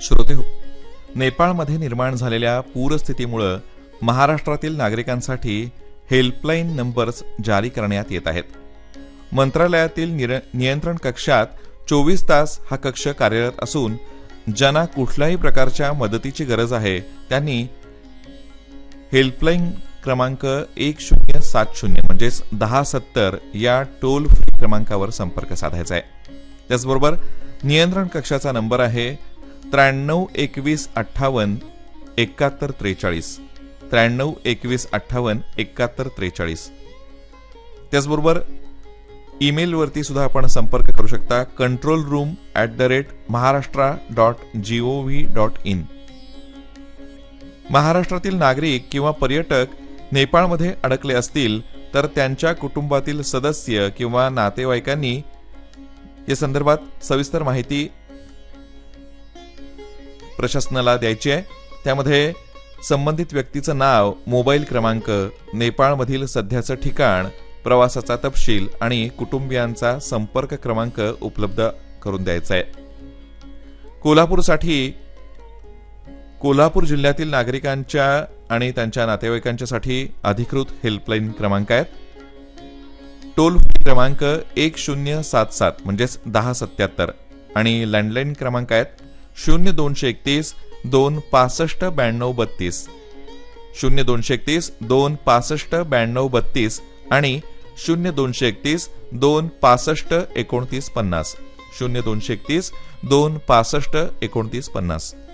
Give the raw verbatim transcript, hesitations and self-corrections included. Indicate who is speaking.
Speaker 1: श्रोतेहो, नेपाळमध्ये निर्माण झालेल्या पूरस्थितीमुळे महाराष्ट्रातील नागरिकांसाठी हेल्पलाईन नंबर्स जारी करण्यात येत आहेत. मंत्रालयातील नियंत्रण कक्षात चोवीस तास हा कक्ष कार्यरत असून ज्यांना कुठल्याही प्रकारच्या मदतीची गरज आहे त्यांनी हेल्पलाईन क्रमांक एक शून्य सात शून्य म्हणजेच दहा सत्तर या टोल फ्री क्रमांकावर संपर्क साधायचा आहे. त्याचबरोबर नियंत्रण कक्षाचा नंबर आहे त्र्याण्णव एकवीस अठ्ठावन्न एकाहत्तर त्रेचाळीस त्र्याण्णव एकवीस अठ्ठावन्न एकाहत्तर त्रेचाळीस. त्याचबरोबर ईमेलवरती सुद्धा आपण संपर्क करू शकता control room at the rate Maharashtra dot G O V dot in. महाराष्ट्रातील नागरिक किंवा पर्यटक नेपाळमध्ये अडकले असतील तर त्यांच्या कुटुंबातील सदस्य किंवा नातेवाईकांनी या संदर्भात सविस्तर माहिती प्रशासनाला द्यायची आहे. त्यामध्ये संबंधित व्यक्तीचं नाव, मोबाईल क्रमांक, नेपाळमधील सध्याचं ठिकाण, प्रवासाचा तपशील आणि कुटुंबियांचा संपर्क क्रमांक उपलब्ध करून द्यायचा आहे. कोल्हापूरसाठी कोल्हापूर जिल्ह्यातील नागरिकांच्या आणि त्यांच्या नातेवाईकांच्यासाठी अधिकृत हेल्पलाईन क्रमांक आहेत. टोल फ्री क्रमांक एक शून्य सात सात म्हणजेच दहा सत्याहत्तर आणि लँडलाईन क्रमांक आहेत शून्य दोनशे एकतीस दोन पासष्ट ब्याण्णव बत्तीस शून्य दोनशे एकतीस दोन पासष्ट ब्याण्णव बत्तीस आणि शून्य दोनशे एकतीस दोन पासष्ट एकोणतीस पन्नास शून्य दोनशे एकतीस दोन पासष्ट एकोणतीस पन्नास.